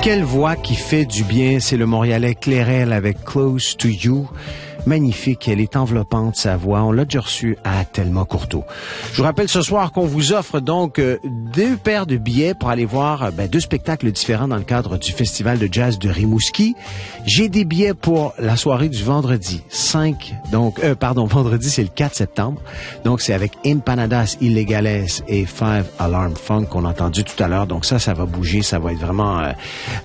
Quelle voix qui fait du bien, c'est le Montréalais Clairel avec Close to You. Magnifique, elle est enveloppante, sa voix. On l'a déjà reçue à Thelma Courteau. Je vous rappelle ce soir qu'on vous offre donc 2 paires de billets pour aller voir 2 spectacles différents dans le cadre du Festival de jazz de Rimouski. J'ai des billets pour la soirée du vendredi vendredi c'est le 4 septembre. Donc c'est avec Empanadas Illegales et Five Alarm Funk qu'on a entendu tout à l'heure. Donc ça va bouger, ça va être vraiment